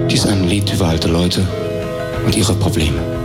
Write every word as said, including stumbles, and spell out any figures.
Dies ist ein Lied über alte Leute und ihre Probleme.